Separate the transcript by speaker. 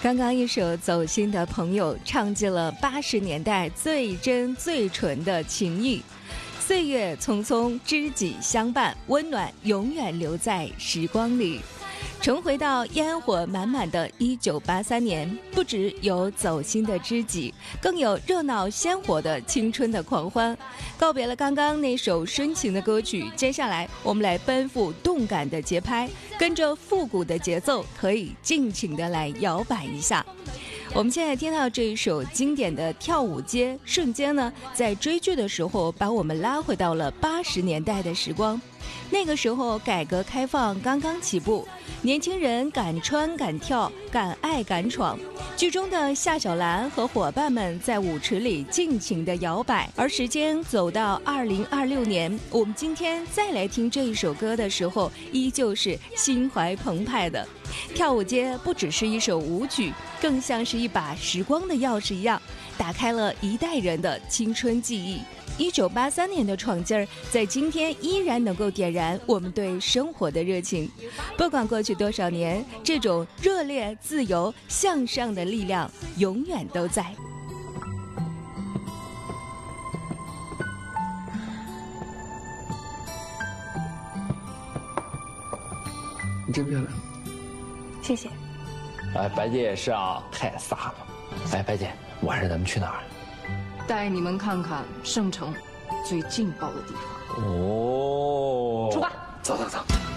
Speaker 1: 刚刚一首《走心的朋友》唱尽了80年代最真最纯的情谊。岁月匆匆，知己相伴，温暖永远留在时光里。重回到烟火满满的1983年，不只有走心的知己，更有热闹鲜活的青春的狂欢。告别了刚刚那首深情的歌曲，接下来我们来奔赴动感的节拍，跟着复古的节奏，可以尽情的来摇摆一下。我们现在听到这一首经典的跳舞街，瞬间呢，在追剧的时候把我们拉回到了80年代的时光。那个时候改革开放刚刚起步，年轻人敢穿敢跳，敢爱敢闯。剧中的夏小兰和伙伴们在舞池里尽情的摇摆。而时间走到2026年，我们今天再来听这一首歌的时候，依旧是心怀澎湃的。跳舞街不只是一首舞曲，更像是一把时光的钥匙一样，打开了一代人的青春记忆。1983年的闯劲儿，在今天依然能够点燃我们对生活的热情。不管过去多少年，这种热烈、自由、向上的力量永远都在。
Speaker 2: 你真漂亮。
Speaker 3: 谢谢。
Speaker 2: 哎，白姐也是啊，太飒了。哎，白姐，晚上咱们去哪儿？
Speaker 4: 带你们看看圣城最劲爆的地方。
Speaker 2: 哦，
Speaker 4: 出发，
Speaker 2: 走走走。